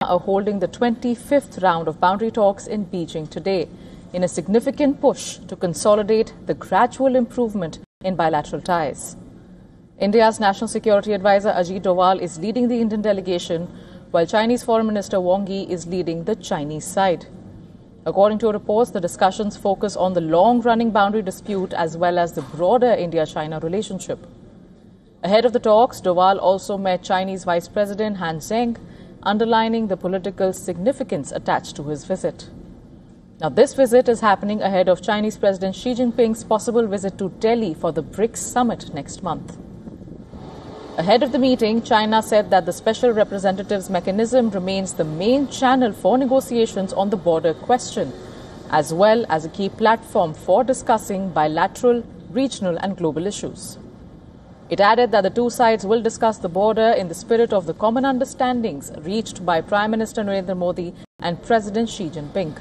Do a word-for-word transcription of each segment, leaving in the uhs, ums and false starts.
are holding the twenty-fifth round of boundary talks in Beijing today in a significant push to consolidate the gradual improvement in bilateral ties. India's National Security Advisor Ajit Doval is leading the Indian delegation, while Chinese Foreign Minister Wang Yi is leading the Chinese side. According to reports, the discussions focus on the long-running boundary dispute as well as the broader India-China relationship. Ahead of the talks, Doval also met Chinese Vice President Han Zheng, underlining the political significance attached to his visit. Now, this visit is happening ahead of Chinese President Xi Jinping's possible visit to Delhi for the BRICS summit next month. Ahead of the meeting, China said that the special representative's mechanism remains the main channel for negotiations on the border question, as well as a key platform for discussing bilateral, regional and global issues. It added that the two sides will discuss the border in the spirit of the common understandings reached by Prime Minister Narendra Modi and President Xi Jinping.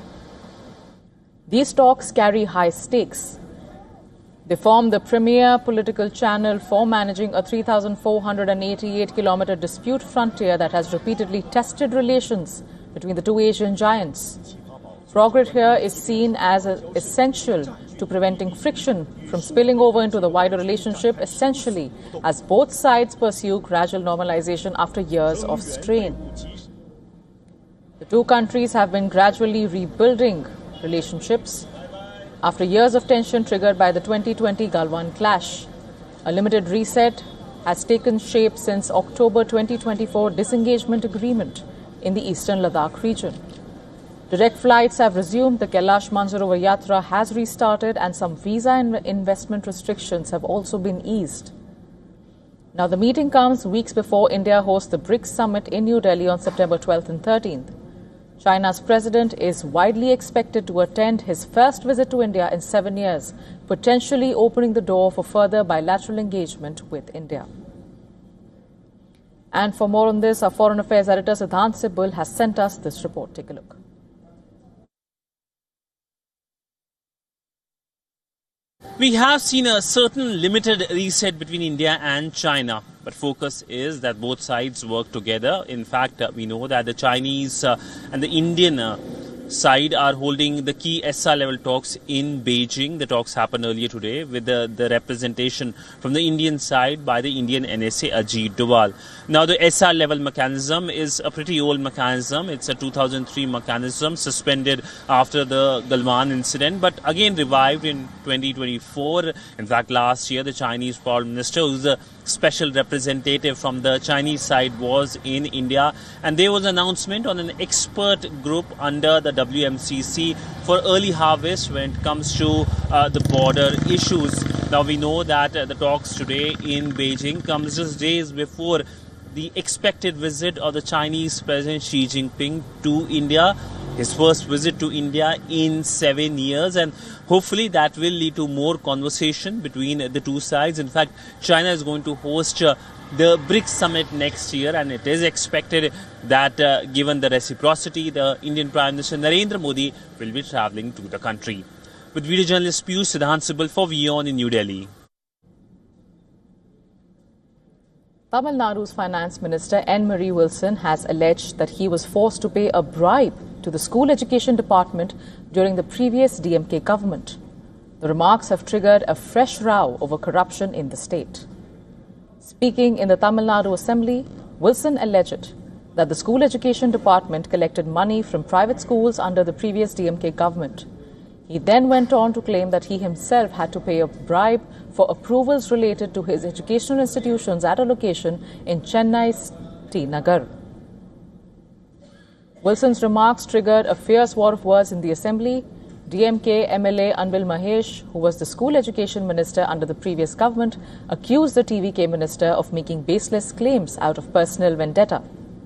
These talks carry high stakes. They form the premier political channel for managing a three thousand four hundred eighty-eight kilometer dispute frontier that has repeatedly tested relations between the two Asian giants. Progress here is seen as essential to preventing friction from spilling over into the wider relationship, essentially as both sides pursue gradual normalization after years of strain. The two countries have been gradually rebuilding relationships after years of tension triggered by the twenty twenty Galwan clash. A limited reset has taken shape since October twenty twenty-four disengagement agreement in the eastern Ladakh region. Direct flights have resumed, the Kailash Mansarovar Yatra has restarted, and some visa and investment restrictions have also been eased. Now, the meeting comes weeks before India hosts the BRICS summit in New Delhi on September twelfth and thirteenth. China's president is widely expected to attend his first visit to India in seven years, potentially opening the door for further bilateral engagement with India. And for more on this, our Foreign Affairs editor Siddhant Sibul has sent us this report. Take a look. We have seen a certain limited reset between India and China, but focus is that both sides work together. In fact, uh, we know that the Chinese uh, and the Indian uh, side are holding the key S R level talks in Beijing. The talks happened earlier today with the, the representation from the Indian side by the Indian N S A Ajit Doval. Now, the S R level mechanism is a pretty old mechanism. It's a two thousand three mechanism suspended after the Galwan incident, but again revived in twenty twenty-four. In fact, last year, the Chinese Foreign Minister, who's a special representative from the Chinese side, was in India, and there was an announcement on an expert group under the W M C C for early harvest when it comes to uh, the border issues. Now, we know that uh, the talks today in Beijing comes just days before the expected visit of the Chinese President Xi Jinping to India, his first visit to India in seven years, and hopefully that will lead to more conversation between the two sides. In fact, China is going to host uh, the BRICS summit next year, and it is expected that uh, given the reciprocity, the Indian Prime Minister Narendra Modi will be travelling to the country. With video journalist Piyush, Siddhant Sibul for WION in New Delhi. Tamil Nadu's Finance Minister N. Marie Wilson has alleged that he was forced to pay a bribe to the School Education Department during the previous D M K government. The remarks have triggered a fresh row over corruption in the state. Speaking in the Tamil Nadu Assembly, Wilson alleged that the School Education Department collected money from private schools under the previous D M K government. He then went on to claim that he himself had to pay a bribe for approvals related to his educational institutions at a location in Chennai's T. Nagar. Wilson's remarks triggered a fierce war of words in the Assembly. D M K M L A Anbil Mahesh, who was the school education minister under the previous government, accused the T V K minister of making baseless claims out of personal vendetta.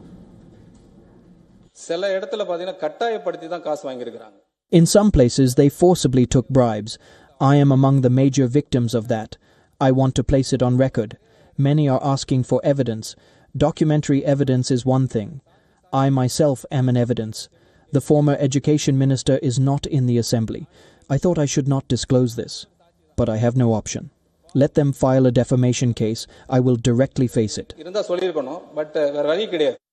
In some places, they forcibly took bribes. I am among the major victims of that. I want to place it on record. Many are asking for evidence. Documentary evidence is one thing. I myself am an evidence. The former education minister is not in the assembly. I thought I should not disclose this, but I have no option. Let them file a defamation case. I will directly face it.